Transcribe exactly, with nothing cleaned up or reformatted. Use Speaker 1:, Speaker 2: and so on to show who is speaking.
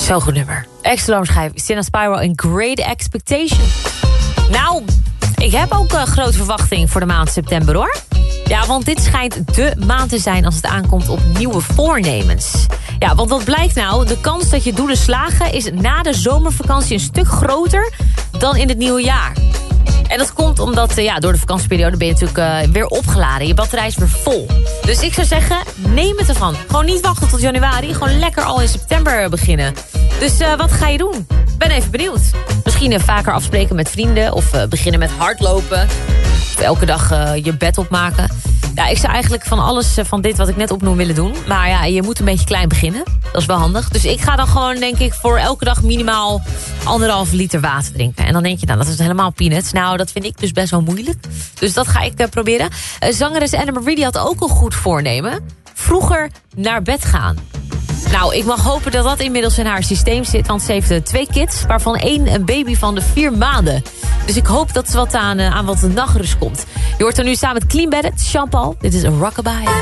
Speaker 1: Zo goed nummer. Extra schijf, Sinna Spiral en Great Expectation. Nou, ik heb ook een grote verwachting voor de maand september, hoor. Ja, want dit schijnt de maand te zijn als het aankomt op nieuwe voornemens. Ja, want wat blijkt nou? De kans dat je doelen slagen is na de zomervakantie een stuk groter dan in het nieuwe jaar. En dat komt omdat ja, door de vakantieperiode ben je natuurlijk uh, weer opgeladen. Je batterij is weer vol. Dus ik zou zeggen, neem het ervan. Gewoon niet wachten tot januari. Gewoon lekker al in september beginnen. Dus uh, wat ga je doen? Ben even benieuwd. Misschien uh, vaker afspreken met vrienden. Of uh, beginnen met hardlopen. Of elke dag uh, je bed opmaken. Ja, ik zou eigenlijk van alles uh, van dit wat ik net opnoem willen doen. Maar ja, je moet een beetje klein beginnen. Dat is wel handig. Dus ik ga dan gewoon, denk ik, voor elke dag minimaal anderhalf liter water drinken. En dan denk je, nou, dat is helemaal peanuts. Nou, dat vind ik dus best wel moeilijk. Dus dat ga ik uh, proberen. Uh, zangeres Anna Marie die had ook een goed voornemen. Vroeger naar bed gaan. Nou, ik mag hopen dat dat inmiddels in haar systeem zit. Want ze heeft uh, twee kids, waarvan één een baby van de vier maanden. Dus ik hoop dat ze wat aan, uh, aan wat nachtrust komt. Je hoort er nu samen met Clean Bandit, Jean Paul. Dit is een Rockabye.